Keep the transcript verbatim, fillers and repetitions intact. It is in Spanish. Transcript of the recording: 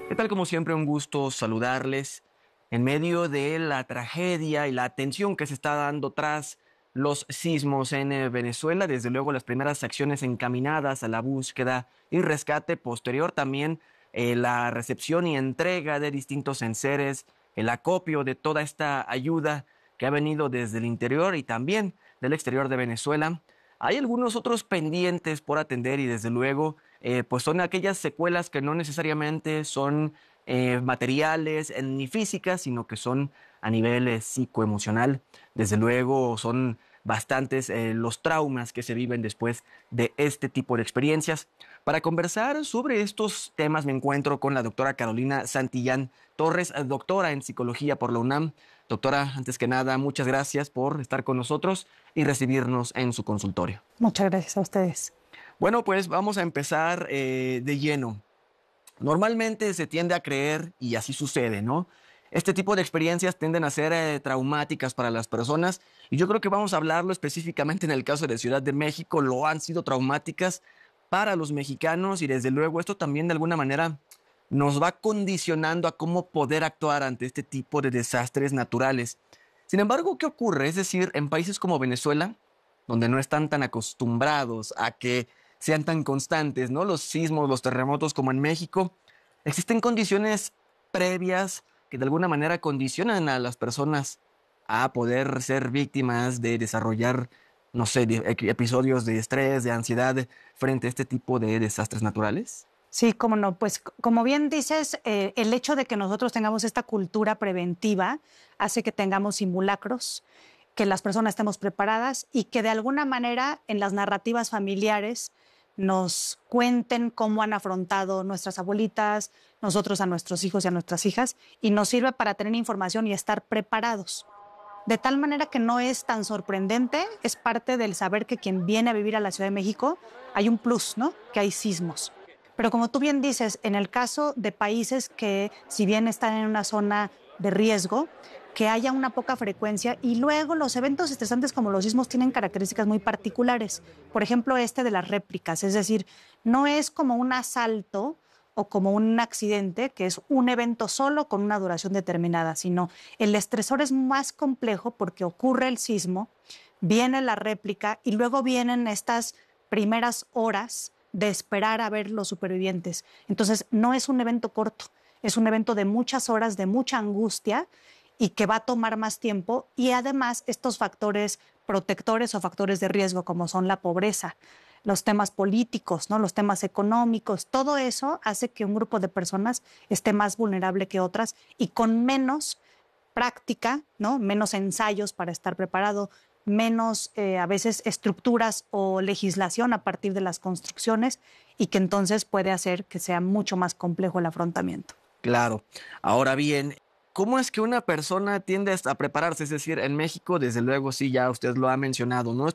¿Qué tal? Como siempre, un gusto saludarles en medio de la tragedia y la atención que se está dando tras los sismos en eh, Venezuela. Desde luego, las primeras acciones encaminadas a la búsqueda y rescate posterior, también eh, la recepción y entrega de distintos enseres, el acopio de toda esta ayuda que ha venido desde el interior y también del exterior de Venezuela. Hay algunos otros pendientes por atender y desde luego eh, pues son aquellas secuelas que no necesariamente son eh, materiales eh, ni físicas, sino que son a nivel eh, psicoemocional. Desde luego son bastantes eh, los traumas que se viven después de este tipo de experiencias. Para conversar sobre estos temas me encuentro con la doctora Carolina Santillán Torres, eh, doctora en psicología por la UNAM. Doctora, antes que nada, muchas gracias por estar con nosotros y recibirnos en su consultorio. Muchas gracias a ustedes. Bueno, pues vamos a empezar eh, de lleno. Normalmente se tiende a creer, y así sucede, ¿no? Este tipo de experiencias tienden a ser eh, traumáticas para las personas, y yo creo que vamos a hablarlo específicamente en el caso de Ciudad de México. Lo han sido traumáticas para los mexicanos, y desde luego esto también de alguna manera nos va condicionando a cómo poder actuar ante este tipo de desastres naturales. Sin embargo, ¿qué ocurre? Es decir, en países como Venezuela, donde no están tan acostumbrados a que sean tan constantes, ¿no? Los sismos, los terremotos como en México, existen condiciones previas que de alguna manera condicionan a las personas a poder ser víctimas de desarrollar, no sé, de, episodios de estrés, de ansiedad frente a este tipo de desastres naturales. Sí, cómo no. Pues como bien dices, eh, el hecho de que nosotros tengamos esta cultura preventiva hace que tengamos simulacros, que las personas estemos preparadas y que de alguna manera en las narrativas familiares nos cuenten cómo han afrontado nuestras abuelitas, nosotros a nuestros hijos y a nuestras hijas, y nos sirve para tener información y estar preparados. De tal manera que no es tan sorprendente, es parte del saber que quien viene a vivir a la Ciudad de México, hay un plus, ¿no? Que hay sismos. Pero como tú bien dices, en el caso de países que si bien están en una zona de riesgo, que haya una poca frecuencia y luego los eventos estresantes como los sismos tienen características muy particulares. Por ejemplo, este de las réplicas, es decir, no es como un asalto o como un accidente, que es un evento solo con una duración determinada, sino el estresor es más complejo porque ocurre el sismo, viene la réplica y luego vienen estas primeras horas de esperar a ver los supervivientes. Entonces, no es un evento corto, es un evento de muchas horas, de mucha angustia y que va a tomar más tiempo. Y además, estos factores protectores o factores de riesgo, como son la pobreza, los temas políticos, ¿no? Los temas económicos, todo eso hace que un grupo de personas esté más vulnerable que otras y con menos práctica, ¿no? Menos ensayos para estar preparado, menos eh, a veces estructuras o legislación a partir de las construcciones y que entonces puede hacer que sea mucho más complejo el afrontamiento. Claro. Ahora bien, ¿cómo es que una persona tiende a prepararse? Es decir, en México, desde luego, sí, ya usted lo ha mencionado, ¿no?